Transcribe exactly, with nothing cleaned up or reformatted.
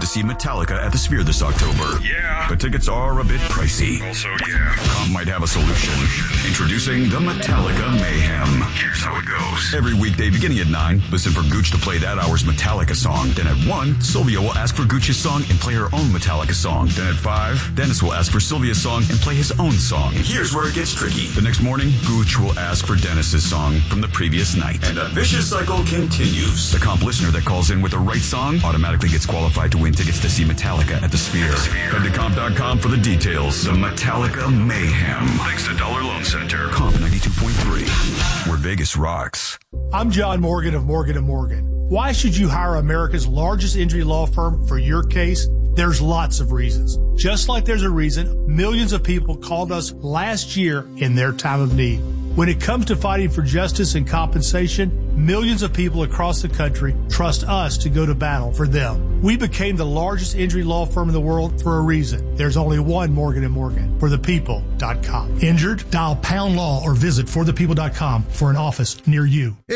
to see Metallica at the Sphere this October. Yeah. But tickets are a bit pricey. Also, yeah. Comp might have a solution. Introducing the Metallica Mayhem. Here's how it goes. Every weekday beginning at nine, listen for Gooch to play that hour's Metallica song. Then at one, Sylvia will ask for Gooch's song and play her own Metallica song. Then at five, Dennis will ask for Sylvia's song and play his own song. Here's where it gets tricky. The next morning, Gooch will ask for Dennis's song from the previous night. And a vicious cycle continues. The comp listener that calls in with the right song automatically gets qualified to win tickets to see Metallica at the Sphere. Head to comp dot com for the details. The Metallica Mayhem. Thanks to Dollar Loan Center. Comp ninety-two point three, where Vegas rocks. I'm John Morgan of Morgan and Morgan. Why should you hire America's largest injury law firm for your case? There's lots of reasons. Just like there's a reason millions of people called us last year in their time of need. When it comes to fighting for justice and compensation, millions of people across the country trust us to go to battle for them. We became the largest injury law firm in the world for a reason. There's only one Morgan and Morgan. for the people dot com. Injured? Dial pound law or visit for the people dot com for an office near you.